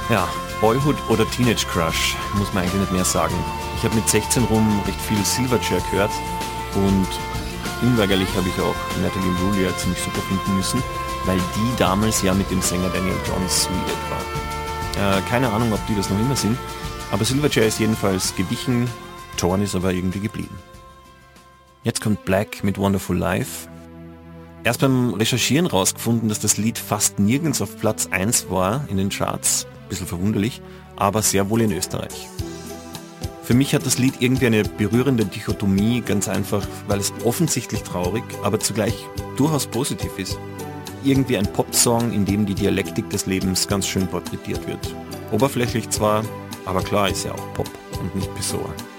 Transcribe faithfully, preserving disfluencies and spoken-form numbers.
Ja, Boyhood oder Teenage Crush, muss man eigentlich nicht mehr sagen. Ich habe mit sechzehn rum recht viel Silverchair gehört und unweigerlich habe ich auch Natalie Imbruglia ziemlich super finden müssen, weil die damals ja mit dem Sänger Daniel Johns liiert war. Äh, keine Ahnung, ob die das noch immer sind, aber Silverchair ist jedenfalls gewichen, Torn ist aber irgendwie geblieben. Jetzt kommt Black mit Wonderful Life. Erst beim Recherchieren rausgefunden, dass das Lied fast nirgends auf Platz eins war in den Charts. Bisschen verwunderlich, aber sehr wohl in Österreich. Für mich hat das Lied irgendwie eine berührende Dichotomie, ganz einfach, weil es offensichtlich traurig, aber zugleich durchaus positiv ist. Irgendwie ein Popsong, in dem die Dialektik des Lebens ganz schön porträtiert wird. Oberflächlich zwar, aber klar ist ja auch Pop und nicht Pessoa.